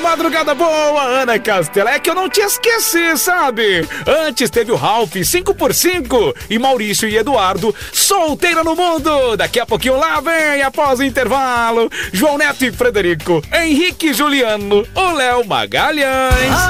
madrugada boa, Ana Castela. É que eu não te esqueci, sabe? Antes teve o Ralph 5x5 e Maurício e Eduardo, solteira no mundo. Daqui a pouquinho lá vem, após o intervalo, João Neto e Frederico, Henrique e Juliano, o Léo Magalhães.